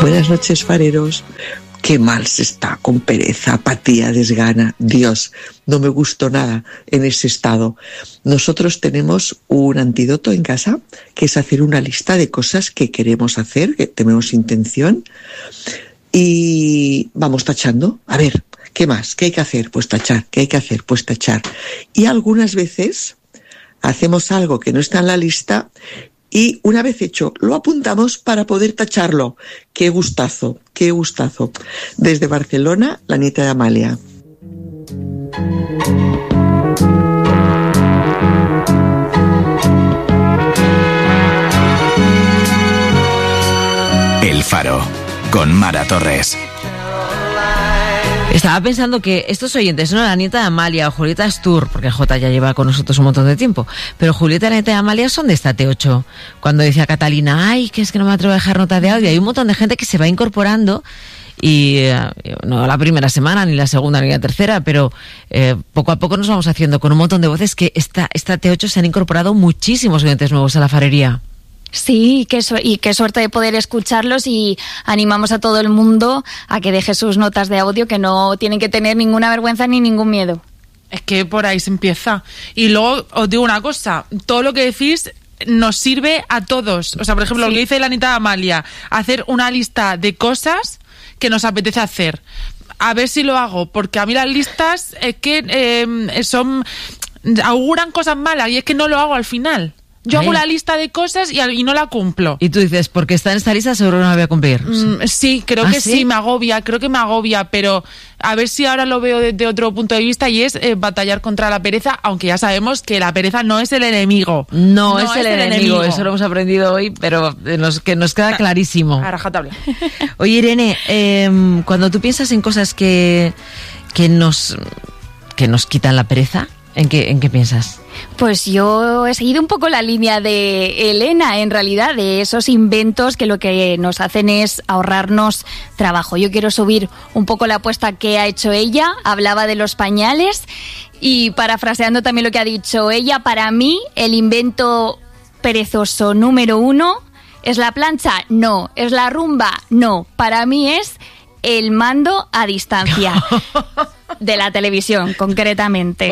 Buenas noches, fareros. Qué mal se está, con pereza, apatía, desgana. Dios, no me gustó nada en ese estado. Nosotros tenemos un antídoto en casa, que es hacer una lista de cosas que queremos hacer, que tenemos intención, y vamos tachando. A ver, ¿qué más? ¿Qué hay que hacer? Pues tachar. ¿Qué hay que hacer? Pues tachar. Y algunas veces hacemos algo que no está en la lista y una vez hecho, lo apuntamos para poder tacharlo. ¡Qué gustazo! ¡Qué gustazo! Desde Barcelona, la nieta de Amalia. El Faro, con Mara Torres. Estaba pensando que estos oyentes, ¿no? La nieta de Amalia o Julieta Astur, porque Jota ya lleva con nosotros un montón de tiempo, pero Julieta y la nieta de Amalia son de esta T8. Cuando decía Catalina, ay, que es que no me atrevo a dejar nota de audio, hay un montón de gente que se va incorporando y no la primera semana, ni la segunda, ni la tercera, pero poco a poco nos vamos haciendo con un montón de voces que esta T8 se han incorporado muchísimos oyentes nuevos a la farería. Sí, y qué suerte de poder escucharlos, y animamos a todo el mundo a que deje sus notas de audio, que no tienen que tener ninguna vergüenza ni ningún miedo. Es que por ahí se empieza. Y luego os digo una cosa, todo lo que decís nos sirve a todos. O sea, por ejemplo, lo que dice la Anita Amalia, hacer una lista de cosas que nos apetece hacer. A ver si lo hago, porque a mí las listas es que auguran cosas malas y es que no lo hago al final. Yo hago la lista de cosas y no la cumplo. Y tú dices, porque está en esta lista seguro que no la voy a cumplir. Sí, creo que sí, creo que me agobia, pero a ver si ahora lo veo desde otro punto de vista, y es batallar contra la pereza, aunque ya sabemos que la pereza no es el enemigo. No es el enemigo, eso lo hemos aprendido hoy, pero que nos queda clarísimo. A rajatabla. Oye, Irene, cuando tú piensas en cosas que nos quitan la pereza, ¿en qué piensas? Pues yo he seguido un poco la línea de Elena, en realidad, de esos inventos que lo que nos hacen es ahorrarnos trabajo. Yo quiero subir un poco la apuesta que ha hecho ella. Hablaba de los pañales y, parafraseando también lo que ha dicho ella, para mí el invento perezoso número 1 es la plancha, no. Es la rumba, no. Para mí es el mando a distancia. De la televisión, concretamente.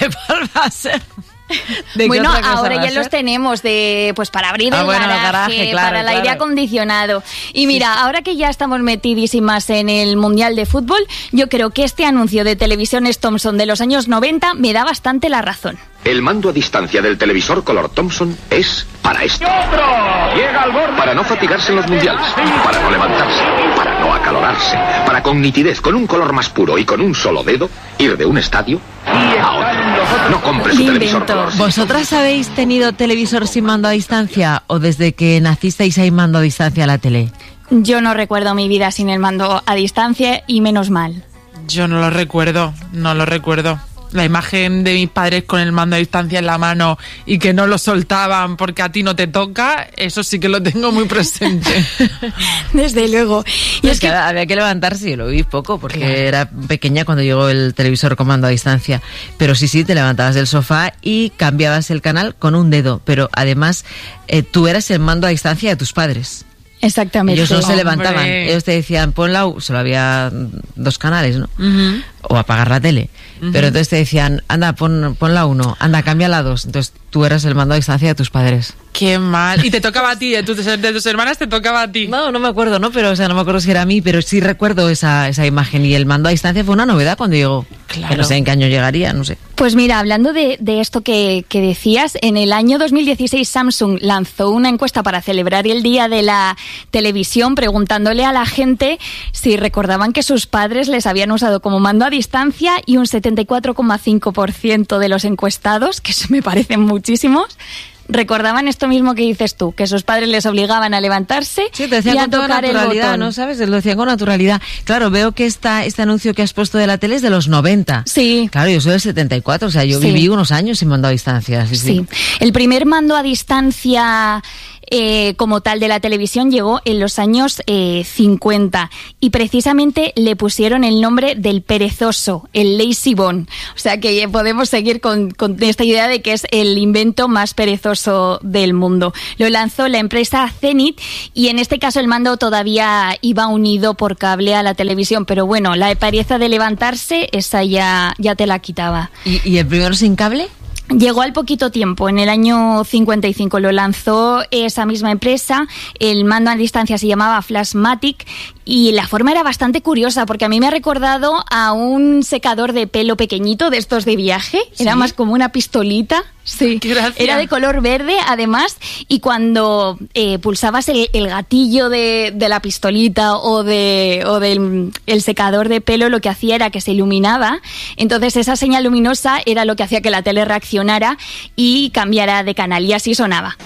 Bueno, ahora ya los tenemos para abrir el garaje, para el aire acondicionado. Y mira, ahora que ya estamos metidísimas en el Mundial de Fútbol, yo creo que este anuncio de televisiones Thomson de los años 90 me da bastante la razón. El mando a distancia del televisor color Thomson es para esto. Llega al borde. Para no fatigarse en los mundiales, para no levantarse, para no acalorarse, para con nitidez, con un color más puro y con un solo dedo, ir de un estadio a otro. No compre su televisor color. ¿Vosotras habéis tenido televisor sin mando a distancia o desde que nacisteis hay mando a distancia a la tele? Yo no recuerdo mi vida sin el mando a distancia, y menos mal. Yo no lo recuerdo. La imagen de mis padres con el mando a distancia en la mano y que no lo soltaban porque a ti no te toca, eso sí que lo tengo muy presente. Desde luego. Y es que había que levantarse, y lo vi poco porque era pequeña cuando llegó el televisor con mando a distancia. Pero sí, te levantabas del sofá y cambiabas el canal con un dedo. Pero además, tú eras el mando a distancia de tus padres. Exactamente. Ellos no se levantaban, ellos te decían, solo había 2 canales, ¿no? Uh-huh. O apagar la tele. Uh-huh. Pero entonces te decían, anda, pon la 1, anda, cambia la 2. Entonces tú eras el mando a distancia de tus padres. Qué mal. Y te tocaba a ti, de tus hermanas te tocaba a ti. No me acuerdo, ¿no? Pero, no me acuerdo si era a mí, pero sí recuerdo esa imagen. Y el mando a distancia fue una novedad cuando llegó. Claro. Que no sé en qué año llegaría, no sé. Pues mira, hablando de esto que decías, en el año 2016 Samsung lanzó una encuesta para celebrar el Día de la Televisión, preguntándole a la gente si recordaban que sus padres les habían usado como mando a distancia, y un 74,5% de los encuestados, que eso me parecen muchísimos, recordaban esto mismo que dices tú, que sus padres les obligaban a levantarse y a tocar el botón. ¿No sabes? Lo decían con naturalidad. Claro, veo que este anuncio que has puesto de la tele es de los 90. Sí. Claro, yo soy del 74, o sea, yo viví unos años sin mando a distancia. Sí. El primer mando a distancia como tal de la televisión llegó en los años 50 y precisamente le pusieron el nombre del perezoso, el lazy bone. O sea que podemos seguir con esta idea de que es el invento más perezoso del mundo. Lo lanzó la empresa Zenith y en este caso el mando todavía iba unido por cable a la televisión, pero bueno, la pereza de levantarse, esa ya te la quitaba. ¿Y el primero sin cable? Llegó al poquito tiempo, en el año 55 lo lanzó esa misma empresa, el mando a distancia se llamaba Flashmatic y la forma era bastante curiosa porque a mí me ha recordado a un secador de pelo pequeñito de estos de viaje, ¿sí? Era más como una pistolita. Sí, era de color verde además y cuando pulsabas el gatillo de la pistolita o del secador de pelo, lo que hacía era que se iluminaba, entonces esa señal luminosa era lo que hacía que la tele reaccionara y cambiara de canal y así sonaba.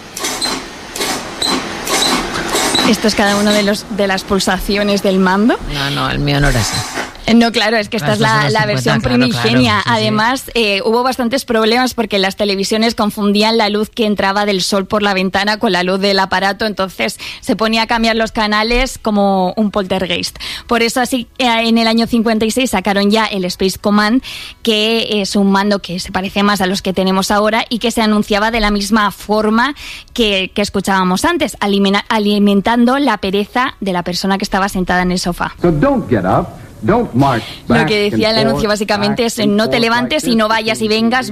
Esto es cada uno de las pulsaciones del mando. No, el mío no era así. No, claro, es que esta es la versión primigenia. Claro, sí, además, hubo bastantes problemas porque las televisiones confundían la luz que entraba del sol por la ventana con la luz del aparato, entonces se ponía a cambiar los canales como un poltergeist. Por eso así en el año 56 sacaron ya el Space Command, que es un mando que se parece más a los que tenemos ahora y que se anunciaba de la misma forma que escuchábamos antes, alimentando la pereza de la persona que estaba sentada en el sofá. So don't get up. Lo que decía el anuncio básicamente es no te levantes y no vayas y vengas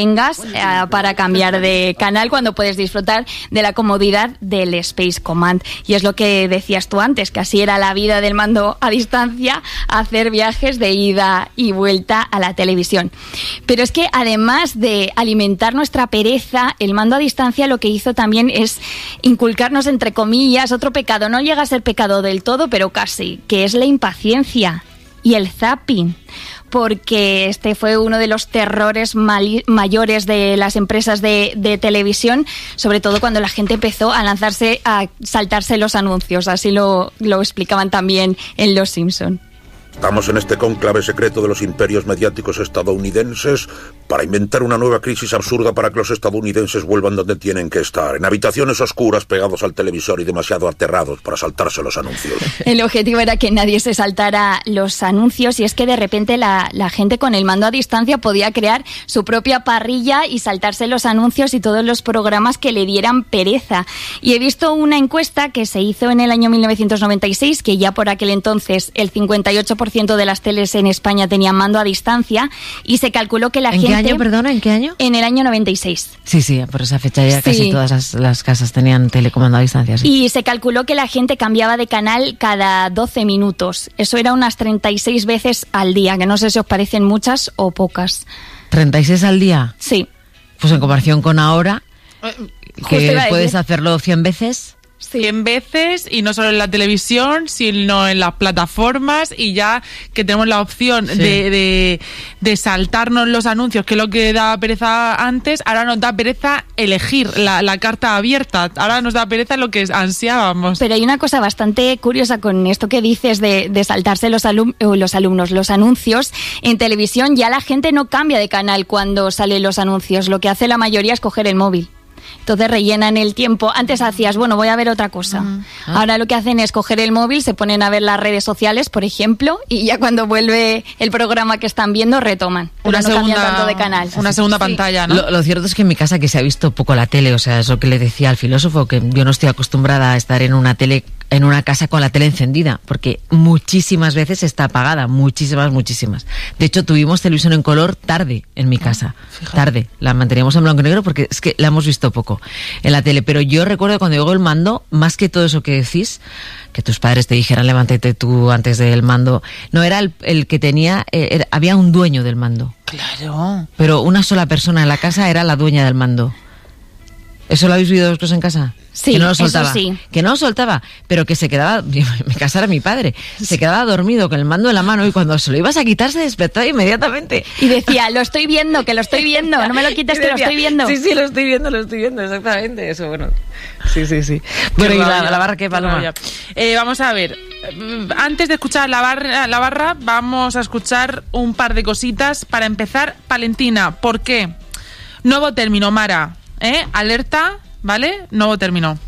para cambiar de canal cuando puedes disfrutar de la comodidad del Space Command. Y es lo que decías tú antes, que así era la vida del mando a distancia, hacer viajes de ida y vuelta a la televisión. Pero es que además de alimentar nuestra pereza, el mando a distancia lo que hizo también es inculcarnos, entre comillas, otro pecado. No llega a ser pecado del todo, pero casi, que es la impaciencia y el zapping, porque este fue uno de los terrores mayores de las empresas de televisión, sobre todo cuando la gente empezó a lanzarse a saltarse los anuncios, así lo explicaban también en Los Simpson. Estamos en este cónclave secreto de los imperios mediáticos estadounidenses para inventar una nueva crisis absurda para que los estadounidenses vuelvan donde tienen que estar, en habitaciones oscuras pegados al televisor y demasiado aterrados para saltarse los anuncios. El objetivo era que nadie se saltara los anuncios y es que de repente la gente con el mando a distancia podía crear su propia parrilla y saltarse los anuncios y todos los programas que le dieran pereza. Y he visto una encuesta que se hizo en el año 1996, que ya por aquel entonces el 58% de las teles en España tenían mando a distancia y se calculó que la gente... ¿En qué año, perdona? ¿En qué año? En el año 96. Sí, por esa fecha ya casi todas las casas tenían telecomando a distancia. Sí. Y se calculó que la gente cambiaba de canal cada 12 minutos. Eso era unas 36 veces al día, que no sé si os parecen muchas o pocas. ¿36 al día? Sí. Pues en comparación con ahora, que puedes hacerlo 100 veces... 100 veces y no solo en la televisión, sino en las plataformas y ya que tenemos la opción de saltarnos los anuncios, que es lo que daba pereza antes, ahora nos da pereza elegir la carta abierta, ahora nos da pereza lo que ansiábamos. Pero hay una cosa bastante curiosa con esto que dices de saltarse los anuncios. En televisión ya la gente no cambia de canal cuando salen los anuncios, lo que hace la mayoría es coger el móvil. Entonces rellenan el tiempo. Antes hacías, voy a ver otra cosa. Ahora lo que hacen es coger el móvil, se ponen a ver las redes sociales, por ejemplo, y ya cuando vuelve el programa que están viendo, retoman. Una segunda, no tanto de canal. Una segunda pantalla, ¿no? Lo cierto es que en mi casa que se ha visto poco la tele, o sea, es lo que le decía al filósofo, que yo no estoy acostumbrada a estar en una casa con la tele encendida, porque muchísimas veces está apagada, muchísimas. De hecho, tuvimos televisión en color tarde en mi casa, tarde. La manteníamos en blanco y negro porque es que la hemos visto poco en la tele. Pero yo recuerdo cuando llegó el mando, más que todo eso que decís, que tus padres te dijeran levántate tú antes del mando, no era el que tenía, había un dueño del mando. Claro. Pero una sola persona en la casa era la dueña del mando. ¿Eso lo habéis vivido vosotros en casa? Sí, que no lo soltaba. Eso sí. Que no lo soltaba, pero que se quedaba, en mi casa era mi padre, se quedaba dormido con el mando en la mano y cuando se lo ibas a quitar se despertaba inmediatamente. Y decía, lo estoy viendo, no me lo quites, que lo estoy viendo. Sí, lo estoy viendo, exactamente, eso, bueno. Sí. Bueno, y la barra, ¿qué, Paloma? Vamos a ver, antes de escuchar la barra, vamos a escuchar un par de cositas. Para empezar, Valentina, ¿por qué? Nuevo término, Mara. Alerta, ¿vale? Nuevo término.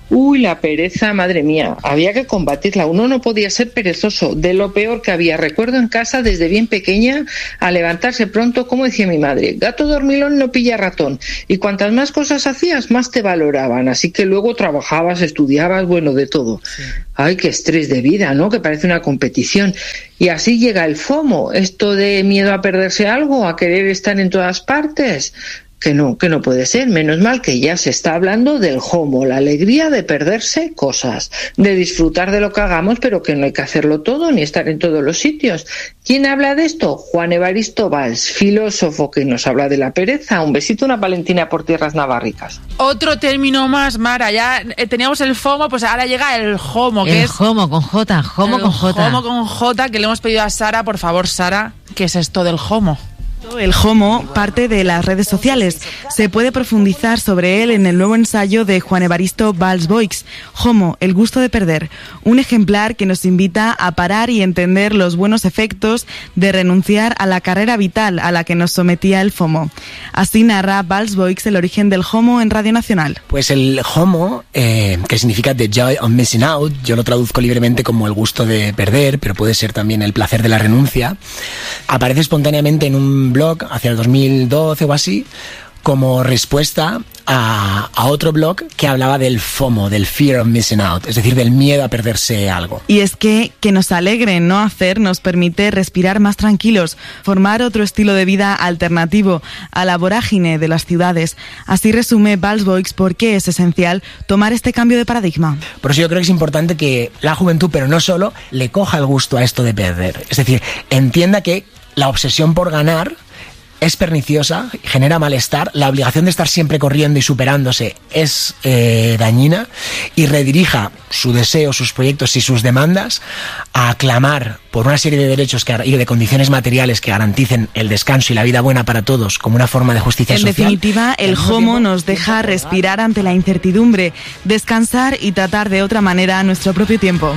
Uy, la pereza, madre mía, había que combatirla. Uno no podía ser perezoso, de lo peor que había. Recuerdo en casa desde bien pequeña a levantarse pronto, como decía mi madre, gato dormilón no pilla ratón. Y cuantas más cosas hacías, más te valoraban. Así que luego trabajabas, estudiabas, bueno, de todo. Sí. Ay, qué estrés de vida, ¿no? Que parece una competición. Y así llega el FOMO, esto de miedo a perderse algo, a querer estar en todas partes. Que no puede ser. Menos mal que ya se está hablando del FOMO, la alegría de perderse cosas, de disfrutar de lo que hagamos, pero que no hay que hacerlo todo ni estar en todos los sitios. ¿Quién habla de esto? Juan Evaristo Valls, filósofo, que nos habla de la pereza. Un besito, una Valentina por tierras navarricas. Otro término más, Mara. Ya teníamos el FOMO, pues ahora llega el JOMO, que es... JOMO con J, JOMO con J. JOMO con J, que le hemos pedido a Sara. Por favor, Sara, ¿qué es esto del JOMO? El JOMO parte de las redes sociales. Se puede profundizar sobre él en el nuevo ensayo de Juan Evaristo Valls Boix, JOMO, el gusto de perder. Un ejemplar que nos invita a parar y entender los buenos efectos de renunciar a la carrera vital a la que nos sometía el FOMO. Así narra Valls Boix el origen del JOMO en Radio Nacional. Pues el JOMO, que significa The Joy of Missing Out, yo lo traduzco libremente como el gusto de perder, pero puede ser también el placer de la renuncia, aparece espontáneamente en un blog hacia el 2012 o así, como respuesta a otro blog que hablaba del FOMO, del Fear of Missing Out, es decir, del miedo a perderse algo. Y es que nos alegre no hacer nos permite respirar más tranquilos, formar otro estilo de vida alternativo a la vorágine de las ciudades. Así resume Valls Boix por qué es esencial tomar este cambio de paradigma. Por eso yo creo que es importante que la juventud, pero no solo, le coja el gusto a esto de perder. Es decir, entienda que la obsesión por ganar es perniciosa, genera malestar, la obligación de estar siempre corriendo y superándose es dañina, y redirija su deseo, sus proyectos y sus demandas a clamar por una serie de derechos y de condiciones materiales que garanticen el descanso y la vida buena para todos como una forma de justicia social. En definitiva, el JOMO nos deja respirar ante la incertidumbre, descansar y tratar de otra manera nuestro propio tiempo.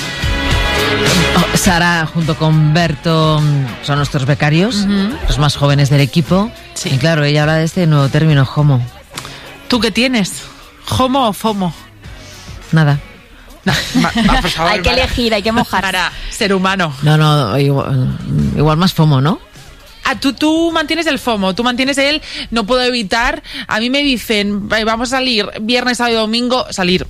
Sara, junto con Berto, son nuestros becarios, los más jóvenes del equipo. Sí. Y claro, ella habla de este nuevo término, JOMO. ¿Tú qué tienes? ¿JOMO o FOMO? Nada. Por favor, hay que elegir, hay que mojar. Para ser humano. No, igual más FOMO, ¿no? Tú mantienes el FOMO, tú mantienes el no puedo evitar. A mí me dicen, vamos a salir viernes, sábado y domingo,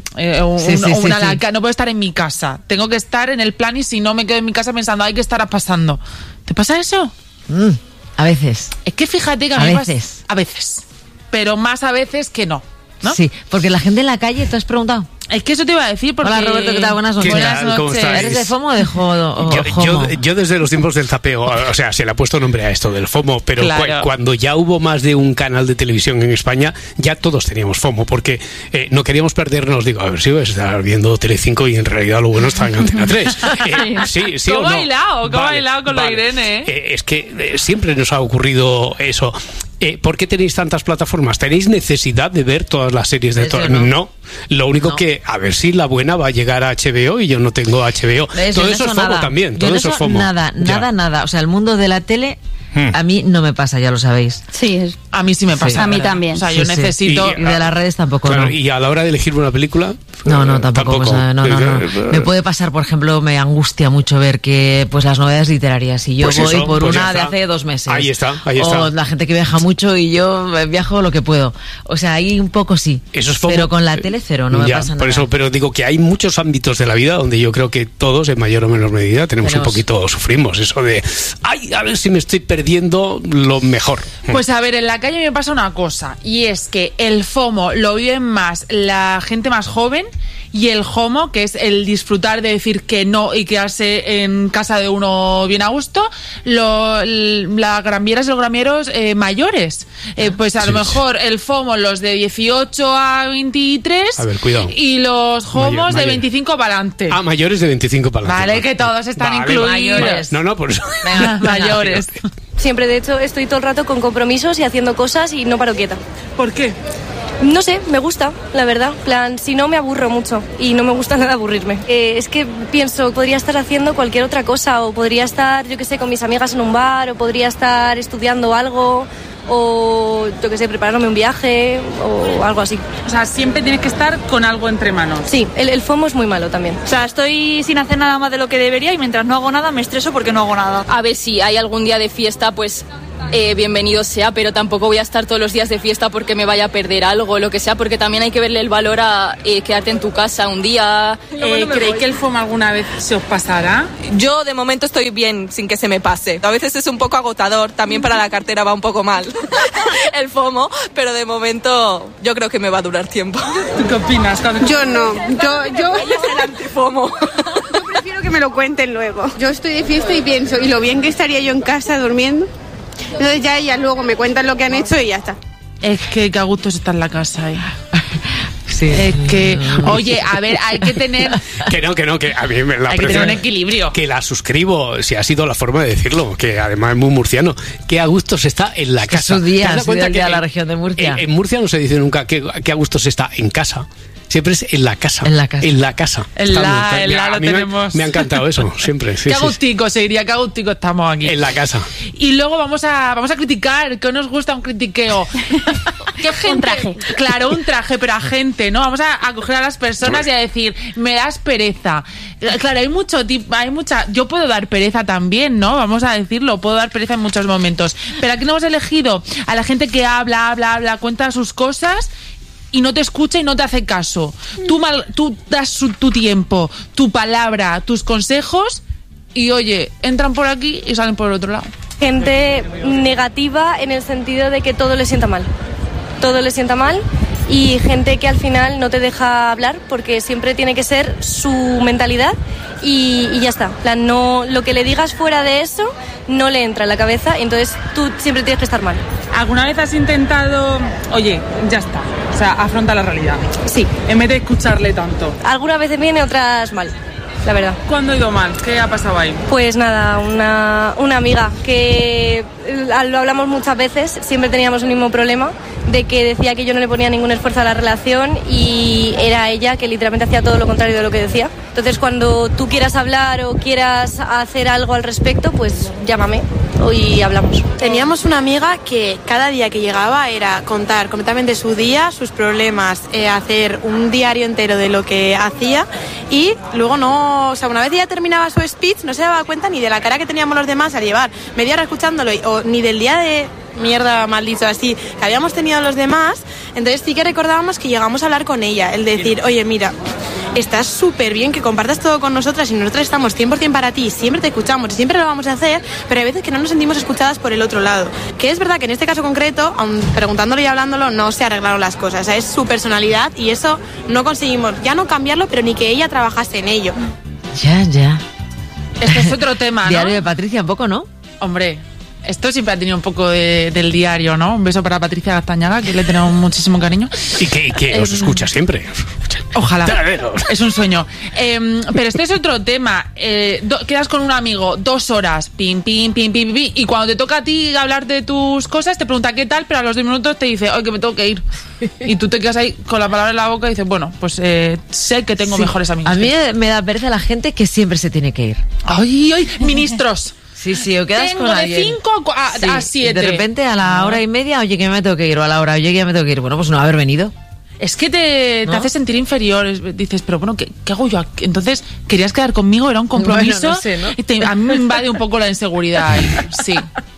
no puedo estar en mi casa, tengo que estar en el plan, y si no me quedo en mi casa pensando, hay que estar pasando. ¿Te pasa eso? A veces. Es que fíjate que a veces, pero más a veces que no. Sí, porque la gente en la calle, ¿te has preguntado? Es que eso te iba a decir porque... Hola, Roberto, ¿qué tal? Buenas noches. Buenas noches. ¿Eres de FOMO o de JOMO? Yo desde los tiempos del zapeo, o sea, se le ha puesto nombre a esto del FOMO, pero claro. Cuando ya hubo más de un canal de televisión en España, ya todos teníamos FOMO, porque no queríamos perdernos, digo, a ver si vas a estar viendo Telecinco y en realidad lo bueno está en Antena 3. Sí ¿Cómo o no? ¿Cómo ha bailado con la Irene? Es que siempre nos ha ocurrido eso. ¿Por qué tenéis tantas plataformas? ¿Tenéis necesidad de ver todas las series de todo? No. Lo único que, a ver si la buena va a llegar a HBO y yo no tengo HBO. Todo eso es FOMO también. Todo eso es FOMO. Nada. O sea, el mundo de la tele... A mí no me pasa, ya lo sabéis. Sí, a mí sí me pasa. A mí también. O sea, yo necesito... Y de las redes tampoco, claro, no. Y a la hora de elegir una película... No, tampoco. Pues, no. Me puede pasar, por ejemplo, me angustia mucho ver que pues las novedades literarias, y yo pues voy por una de hace 2 meses. Ahí está. O la gente que viaja mucho y yo viajo lo que puedo. O sea, ahí un poco sí. Eso es FOMO. Pero con la tele cero, no me pasa nada. Por eso, pero digo que hay muchos ámbitos de la vida donde yo creo que todos, en mayor o menor medida, tenemos un poquito, sufrimos eso de, a ver si me estoy perdiendo lo mejor. Pues a ver, en la calle me pasa una cosa, y es que el FOMO lo viven más la gente más joven, y el JOMO, que es el disfrutar de decir que no y quedarse en casa de uno bien a gusto, las gramieras y los gramieros mayores. Pues a lo mejor el FOMO los de 18 a 23, a ver, cuidado, y los JOMOs de 25 para adelante. Mayores de 25 para adelante. Vale, que todos están incluidos. Mayores. No, por eso. Venga, mayores. Siempre, de hecho, estoy todo el rato con compromisos y haciendo cosas y no paro quieta. ¿Por qué? No sé, me gusta, la verdad. Plan, si no, me aburro mucho y no me gusta nada aburrirme. Es que pienso, podría estar haciendo cualquier otra cosa, o podría estar, yo qué sé, con mis amigas en un bar, o podría estar estudiando algo, o yo que sé, preparándome un viaje o algo así. O sea, siempre tienes que estar con algo entre manos. Sí, el FOMO es muy malo también. O sea, estoy sin hacer nada más de lo que debería y mientras no hago nada me estreso porque no hago nada. A ver, si hay algún día de fiesta, pues bienvenido sea, pero tampoco voy a estar todos los días de fiesta porque me vaya a perder algo, lo que sea, porque también hay que verle el valor a quedarte en tu casa un día. ¿Creéis que el FOMO alguna vez se os pasará? Yo de momento estoy bien sin que se me pase. A veces es un poco agotador, también para la cartera va un poco mal el FOMO, pero de momento yo creo que me va a durar tiempo. ¿Tú qué opinas? Yo no, yo es el antifomo. Yo prefiero que me lo cuenten luego. Yo estoy de fiesta y pienso, y lo bien que estaría yo en casa durmiendo. Entonces ya ellas luego me cuentan lo que han hecho y ya está. Es que a gusto se está en la casa, Sí. Es que, oye, a ver, hay que tener... que a mí me la hay que tener un equilibrio. Que la suscribo, si ha sido la forma de decirlo, que además es muy murciano, que a gusto se está en la casa. Es su día, ¿Te das cuenta el día de la región de Murcia. En Murcia no se dice nunca que a gusto se está en casa. Siempre es en la casa. En la casa. En la casa. Lo tenemos. Me ha encantado eso, siempre. Sí, qué agustico, se diría, qué agustico estamos aquí. En la casa. Y luego vamos a criticar, que nos gusta un critiqueo. ¿Qué gente? Un traje. Claro, un traje, pero a gente, ¿no? Vamos a coger a las personas y a decir, me das pereza. Claro, hay mucha... Yo puedo dar pereza también, ¿no? Vamos a decirlo, puedo dar pereza en muchos momentos. Pero aquí no hemos elegido a la gente que habla, cuenta sus cosas y no te escucha y no te hace caso. Tú das tu tiempo, tu palabra, tus consejos y, oye, entran por aquí y salen por el otro lado. Gente negativa en el sentido de que todo le sienta mal. Todo le sienta mal y gente que al final no te deja hablar porque siempre tiene que ser su mentalidad y ya está. En plan, no, lo que le digas fuera de eso no le entra en la cabeza y entonces tú siempre tienes que estar mal. ¿Alguna vez has intentado, oye, ya está, o sea, afronta la realidad? Sí. En vez de escucharle tanto. Algunas veces bien y otras mal, la verdad. ¿Cuándo ha ido mal? ¿Qué ha pasado ahí? Pues nada, una amiga que lo hablamos muchas veces, siempre teníamos un mismo problema, de que decía que yo no le ponía ningún esfuerzo a la relación y era ella que literalmente hacía todo lo contrario de lo que decía. Entonces cuando tú quieras hablar o quieras hacer algo al respecto, pues llámame y hablamos. Teníamos una amiga que cada día que llegaba era contar completamente su día, sus problemas, hacer un diario entero de lo que hacía y luego no, o sea, una vez ya terminaba su speech no se daba cuenta ni de la cara que teníamos los demás al llevar media hora escuchándolo o ni del día de mierda, mal dicho así, que habíamos tenido los demás. Entonces sí que recordábamos que llegamos a hablar con ella, el decir, oye, mira, estás súper bien que compartas todo con nosotras y nosotras estamos 100% para ti, siempre te escuchamos y siempre lo vamos a hacer, pero hay veces que no nos sentimos escuchadas por el otro lado. Que es verdad que en este caso concreto, aun preguntándolo y hablándolo, no se arreglaron las cosas. O sea, es su personalidad y eso no conseguimos ya no cambiarlo, pero ni que ella trabajase en ello. Ya. Este es otro tema, ¿no? Diario de Patricia, un poco, ¿no? Hombre, esto siempre ha tenido un poco del diario, ¿no? Un beso para Patricia Gastañaga, que le tenemos muchísimo cariño. Y que os escucha siempre. Ojalá. Es un sueño. Pero este es otro tema. Quedas con un amigo 2 horas, pim, y cuando te toca a ti hablar de tus cosas, te pregunta qué tal, pero a los 10 minutos te dice, oye, que me tengo que ir. Y tú te quedas ahí con la palabra en la boca y dices, bueno, pues sé que tengo mejores amigos. A mí me da pereza la gente que siempre se tiene que ir. ¡Ay, ministros! Sí, o quedas Tengo con de alguien. 5 a 7. De repente a la hora y media, oye, que me tengo que ir, o a la hora, oye, que ya me tengo que ir. Bueno, pues no haber venido. Es que te hace sentir inferior. Dices, pero bueno, ¿qué hago yo aquí? Entonces, ¿querías quedar conmigo? ¿Era un compromiso? Bueno, no sé, ¿no? Y a mí me invade un poco la inseguridad. Sí.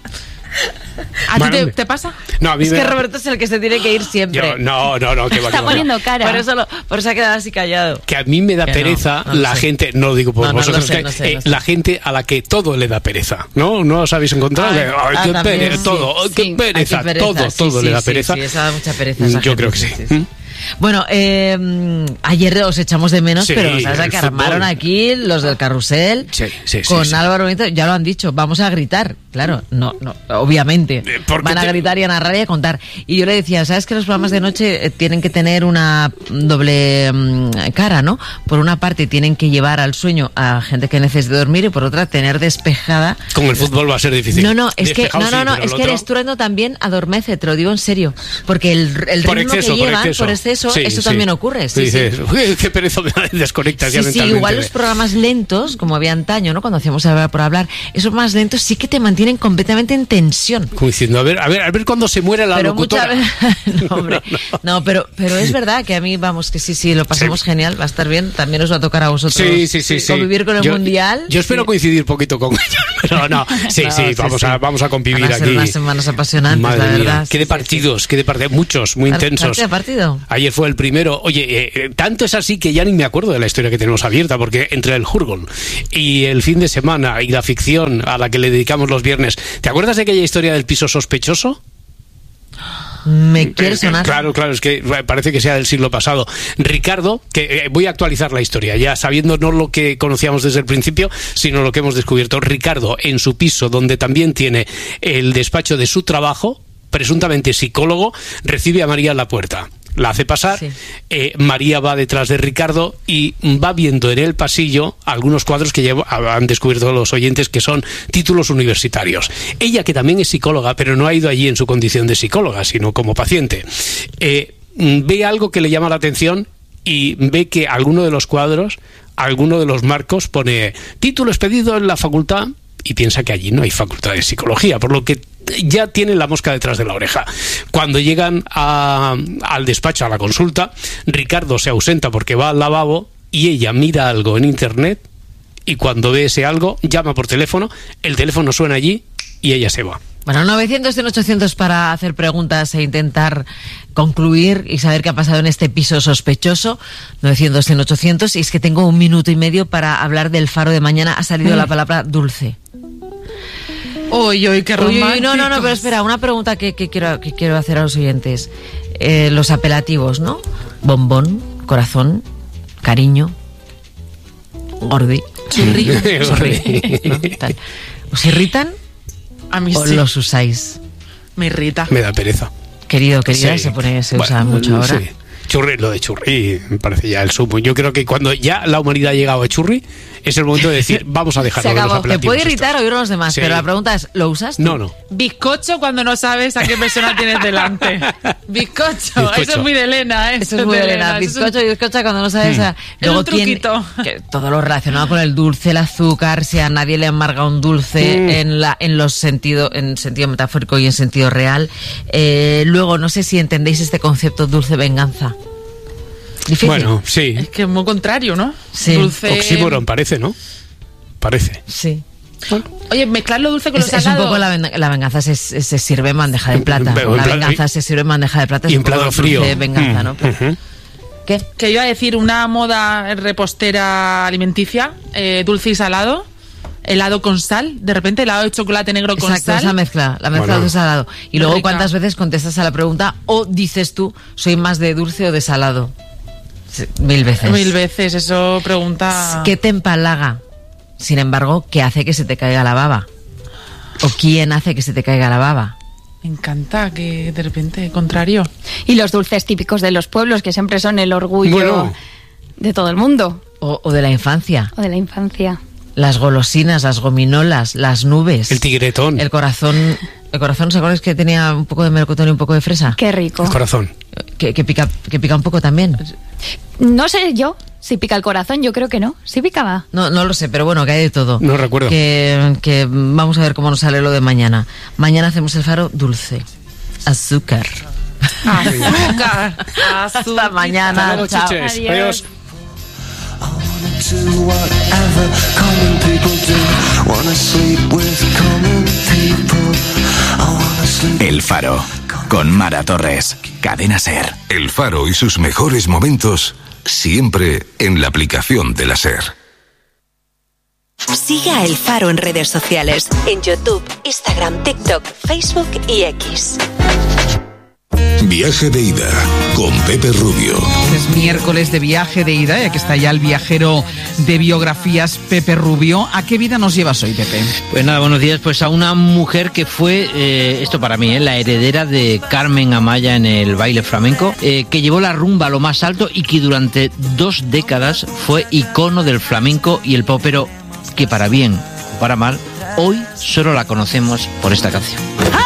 ¿A ti te pasa? No, a mí es que Roberto es el que se tiene que ir siempre. No, que va. Está poniendo cara. Por eso ha quedado así callado. Que a mí me da pereza la gente, no lo digo por vosotros, no sé. La gente a la que todo le da pereza, ¿no? ¿No os habéis encontrado? Qué pereza, todo, qué pereza, todo le da pereza. Sí, eso da mucha pereza. Yo creo que sí. Bueno, ayer os echamos de menos, pero ¿sabes que armaron aquí los del carrusel? Con Álvaro Benito, ya lo han dicho, vamos a gritar. Claro, no, obviamente. Van a gritar y a narrar y a contar. Y yo le decía, ¿sabes que los programas de noche tienen que tener una doble cara, ¿no? Por una parte tienen que llevar al sueño a gente que necesite dormir y por otra tener despejada. Con el fútbol va a ser difícil. Es que el estruendo también adormece, te lo digo en serio. Porque el ritmo que llevan por exceso. eso, eso también ocurre. Sí, dices, qué pereza me desconectas ya mentalmente. Sí, igual los programas lentos, como había antaño, ¿no? Cuando hacíamos Hablar por Hablar, esos más lentos sí que te mantienen completamente en tensión. Como diciendo, a ver cuándo se muere la locutora. No, hombre. No, pero es verdad que a mí, vamos, que sí, lo pasamos genial, va a estar bien. También os va a tocar a vosotros convivir con el Mundial. Yo espero coincidir poquito con ella. Pero no, vamos a convivir aquí. Unas semanas apasionantes, madre la verdad. Mía. Qué de partidos, muchos, muy intensos. Partido. Ayer fue el primero. Oye, tanto es así que ya ni me acuerdo de la historia que tenemos abierta, porque entre el jurgón y el fin de semana y la ficción a la que le dedicamos los viernes, ¿te acuerdas de aquella historia del piso sospechoso? Me quiere sonar. Claro, es que parece que sea del siglo pasado. Ricardo, que voy a actualizar la historia, ya sabiendo no lo que conocíamos desde el principio, sino lo que hemos descubierto. Ricardo, en su piso, donde también tiene el despacho de su trabajo, presuntamente psicólogo, recibe a María en la puerta. La hace pasar, María va detrás de Ricardo y va viendo en el pasillo algunos cuadros que ya han descubierto los oyentes que son títulos universitarios. Ella, que también es psicóloga, pero no ha ido allí en su condición de psicóloga, sino como paciente, ve algo que le llama la atención y ve que alguno de los cuadros, alguno de los marcos pone título expedido en la facultad, y piensa que allí no hay facultad de psicología, por lo que ya tienen la mosca detrás de la oreja. Cuando llegan al despacho, a la consulta, Ricardo se ausenta porque va al lavabo y ella mira algo en internet, y cuando ve ese algo llama por teléfono, el teléfono suena allí y ella se va. Bueno, 900-800 para hacer preguntas e intentar concluir y saber qué ha pasado en este piso sospechoso. 900-800. Y es que tengo 1 minuto y medio para hablar del Faro de mañana. Ha salido la palabra dulce. Uy, qué romántico. No, pero espera, una pregunta que quiero hacer a los oyentes. Los apelativos, ¿no? Bombón, corazón, cariño, gordi, churri, ¿no? Tal. ¿Os irritan? A mí ¿O sí. los usáis? Me irrita. Me da pereza. Querida, Sí. se usa mucho ahora. Sí. Churri, lo de churri me parece ya el sumo. Yo creo que cuando ya la humanidad ha llegado a churri, es el momento de decir, vamos a dejarlo Se de los acabó. Te apelativos. puede irritar oír a los demás, Sí. pero la pregunta es, ¿lo usas tú? No. Bizcocho cuando no sabes a qué persona tienes delante. Bizcocho. Eso es muy de Elena. Eso es muy de Elena. Bizcocho y bizcocha cuando no sabes. Luego un truquito. Todo lo relacionado con el dulce, el azúcar, si a nadie le amarga un dulce en sentido metafórico y en sentido real. Luego, no sé si entendéis este concepto dulce venganza. Difícil. Bueno, sí. Es que es muy contrario, ¿no? Sí. Dulce. Oxímoron parece, ¿no? Parece. Sí. Oye, mezclar lo dulce con lo Es salado. un poco la venganza se sirve en bandeja de plata. Pero La en plan- venganza se sirve en bandeja de plata. y es en un poco plato dulce frío. venganza, ¿no? ¿Qué? Que iba a decir una moda repostera alimenticia, dulce y salado, helado con sal, de repente helado de chocolate negro con Exacto, sal. esa mezcla, la mezcla Bueno. de salado. Y luego, Rica. ¿cuántas veces contestas a la pregunta o dices tú, soy más de dulce o de salado? Sí, 1000 veces. 1000 veces, eso pregunta. ¿Qué te empalaga? Sin embargo, ¿qué hace que se te caiga la baba? ¿O quién hace que se te caiga la baba? Me encanta que de repente, contrario. Y los dulces típicos de los pueblos, que siempre son el orgullo Bueno. de todo el mundo. O de la infancia. O de la infancia. Las golosinas, las gominolas, las nubes. El tigretón. El corazón. El corazón, ¿se acuerdan que tenía un poco de melocotón y un poco de fresa? Qué rico. El corazón. Que pica un poco también. No sé yo si pica el corazón, yo creo que no. ¿Sí picaba? No lo sé, pero bueno, que hay de todo. No recuerdo. Que vamos a ver cómo nos sale lo de mañana. Mañana hacemos el Faro dulce. Azúcar. Azúcar. Hasta mañana. Hasta luego, Chao. chiches. Adiós. El Faro, con Mara Torres, Cadena SER. El Faro y sus mejores momentos, siempre en la aplicación de la SER. Sigue a El Faro en redes sociales, en YouTube, Instagram, TikTok, Facebook y X. Viaje de ida con Pepe Rubio. Es miércoles de viaje de ida, ya que está ya el viajero de biografías Pepe Rubio. ¿A qué vida nos llevas hoy, Pepe? Pues nada, buenos días. Pues a una mujer que fue, esto para mí, la heredera de Carmen Amaya en el baile flamenco, que llevó la rumba a lo más alto y que durante 2 décadas fue icono del flamenco y el popero, que para bien o para mal, hoy solo la conocemos por esta canción.